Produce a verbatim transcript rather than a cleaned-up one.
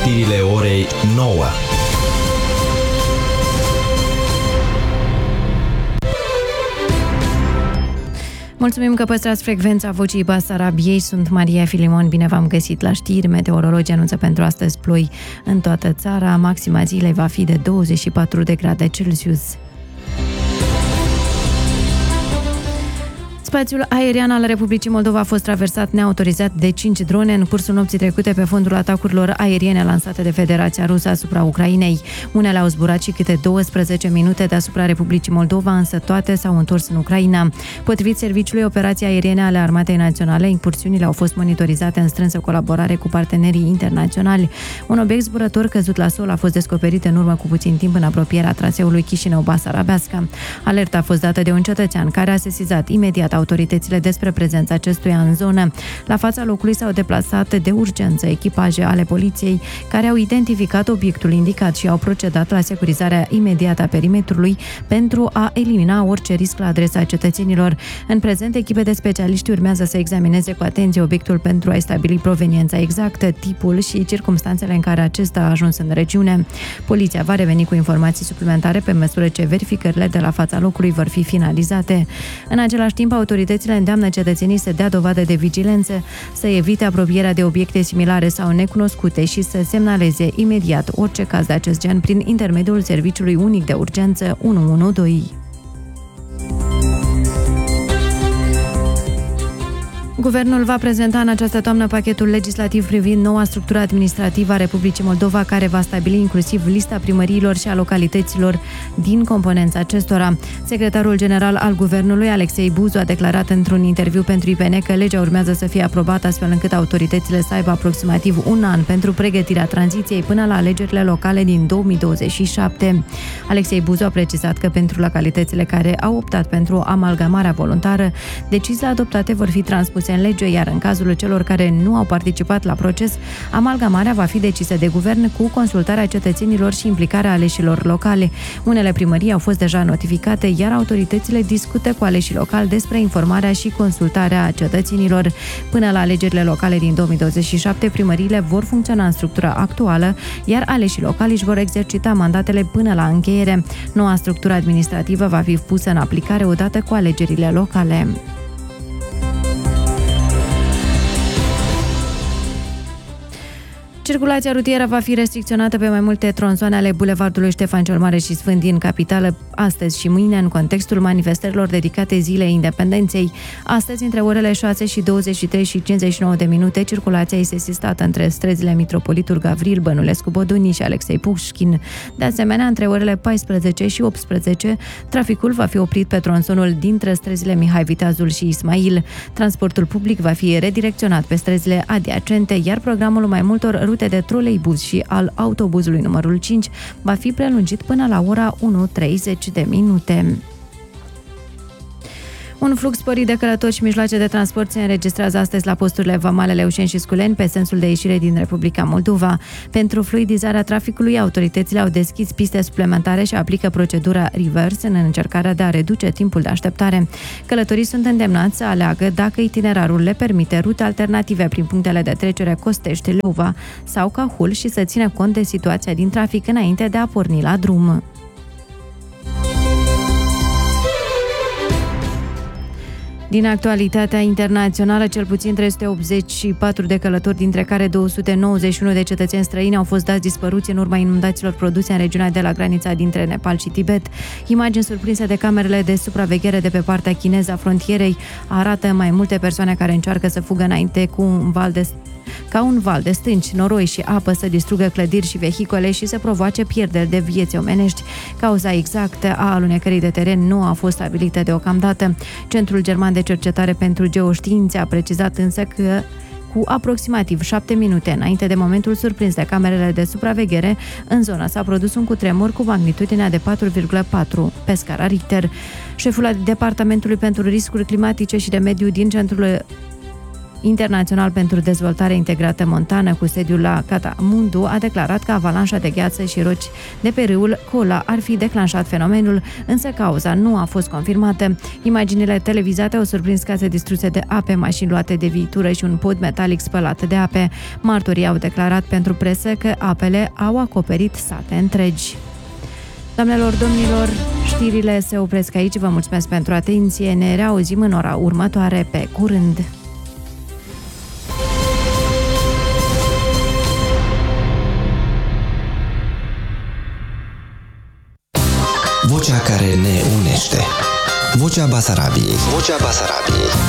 Știrile orei nouă. Mulțumim că păstrați frecvența Vocii Basarabiei. Sunt Maria Filimon, bine v-am găsit la știri. Meteorologii anunță pentru astăzi ploi în toată țara. Maxima zilei va fi de douăzeci și patru de grade Celsius. Spațiul aerian al Republicii Moldova a fost traversat neautorizat de cinci drone în cursul nopții trecute pe fondul atacurilor aeriene lansate de Federația Rusă asupra Ucrainei. Unele au zburat și câte douăsprezece minute deasupra Republicii Moldova, însă toate s-au întors în Ucraina. Potrivit Serviciului Operații Aeriene ale Armatei Naționale, incursiunile au fost monitorizate în strânsă colaborare cu partenerii internaționali. Un obiect zburător căzut la sol a fost descoperit în urmă cu puțin timp în apropierea traseului Chișinău-Basarabeasca. Alerta a fost dată de un cetățean care a sesizat imediat autoritățile despre prezența acestuia în zonă. La fața locului s-au deplasat de urgență echipaje ale poliției care au identificat obiectul indicat și au procedat la securizarea imediată a perimetrului pentru a elimina orice risc la adresa cetățenilor. În prezent, echipe de specialiști urmează să examineze cu atenție obiectul pentru a stabili proveniența exactă, tipul și circumstanțele în care acesta a ajuns în regiune. Poliția va reveni cu informații suplimentare pe măsură ce verificările de la fața locului vor fi finalizate. În același timp, autoritățile îndeamnă cetățenii să dea dovadă de vigilență, să evite apropierea de obiecte similare sau necunoscute și să semnaleze imediat orice caz de acest gen prin intermediul Serviciului Unic de Urgență unu unu doi. Guvernul va prezenta în această toamnă pachetul legislativ privind noua structură administrativă a Republicii Moldova, care va stabili inclusiv lista primăriilor și a localităților din componența acestora. Secretarul general al Guvernului, Alexei Buzu, a declarat într-un interviu pentru I P N că legea urmează să fie aprobată astfel încât autoritățile să aibă aproximativ un an pentru pregătirea tranziției până la alegerile locale din două mii douăzeci și șapte. Alexei Buzu a precizat că pentru localitățile care au optat pentru amalgamarea voluntară, deciziile adoptate vor fi transpuse în lege, iar în cazul celor care nu au participat la proces, amalgamarea va fi decisă de guvern cu consultarea cetățenilor și implicarea aleșilor locale. Unele primării au fost deja notificate, iar autoritățile discută cu aleșii locali despre informarea și consultarea cetățenilor. Până la alegerile locale din două mii douăzeci și șapte, primăriile vor funcționa în structura actuală, iar aleșii locali își vor exercita mandatele până la încheiere. Noua structură administrativă va fi pusă în aplicare odată cu alegerile locale. Circulația rutieră va fi restricționată pe mai multe tronsoane ale bulevardului Ștefan cel Mare și Sfânt din capitală astăzi și mâine în contextul manifestărilor dedicate Zilei Independenței. Astăzi, între orele șase și douăzeci și trei și cincizeci și nouă de minute, circulația este sistată între străzile Mitropolitul Gavril Bănulescu Boduni și Alexei Pușkin. De asemenea, între orele paisprezece și optsprezece, traficul va fi oprit pe tronsonul dintre străzile Mihai Viteazul și Ismail. Transportul public va fi redirecționat pe străzile adiacente, iar programul mai multor rute de troleibuz și al autobuzului numărul cinci va fi prelungit până la ora unu treizeci de minute. Un flux sporit de călători și mijloace de transport se înregistrează astăzi la posturile vamale Leușeni și Sculeni pe sensul de ieșire din Republica Moldova. Pentru fluidizarea traficului, autoritățile au deschis piste suplimentare și aplică procedura reverse în încercarea de a reduce timpul de așteptare. Călătorii sunt îndemnați să aleagă, dacă itinerarul le permite, rute alternative prin punctele de trecere Costești, Leova sau Cahul și să țină cont de situația din trafic înainte de a porni la drum. Din actualitatea internațională, cel puțin trei sute optzeci și patru de călători, dintre care două sute nouăzeci și unu de cetățeni străini, au fost dați dispăruți în urma inundațiilor produse în regiunea de la granița dintre Nepal și Tibet. Imagini surprinse de camerele de supraveghere de pe partea chineză a frontierei arată mai multe persoane care încearcă să fugă înainte cu un val de ca un val de stânci, noroi și apă să distrugă clădiri și vehicole și să provoace pierderi de vieți omenești. Cauza exactă a alunecării de teren nu a fost stabilită deocamdată. Centrul German de Cercetare pentru Geoștiințe a precizat însă că cu aproximativ șapte minute înainte de momentul surprins de camerele de supraveghere, în zonă s-a produs un cutremur cu magnitudinea de patru virgulă patru pe scara Richter. Șeful Departamentului pentru Riscuri Climatice și de Mediu din Centrul Internațional pentru Dezvoltare Integrată Montană cu sediul la Catamundu a declarat că avalanșa de gheață și roci de pe râul Cola ar fi declanșat fenomenul, însă cauza nu a fost confirmată. Imaginile televizate au surprins case distruse de ape, mașini luate de viitură și un pod metalic spălat de ape. Martorii au declarat pentru presă că apele au acoperit sate întregi. Doamnelor, domnilor, știrile se opresc aici. Vă mulțumesc pentru atenție. Ne reauzim în ora următoare. Pe curând! Vocea care ne unește. Vocea Basarabiei. Vocea Basarabiei.